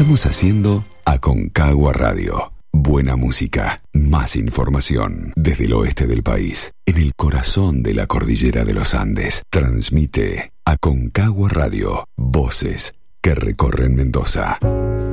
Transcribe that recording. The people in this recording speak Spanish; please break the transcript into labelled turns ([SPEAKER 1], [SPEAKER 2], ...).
[SPEAKER 1] Estamos haciendo Aconcagua Radio. Buena música, más información. Desde el oeste del país, en el corazón de la cordillera de los Andes, transmite Aconcagua Radio. Voces que recorren Mendoza.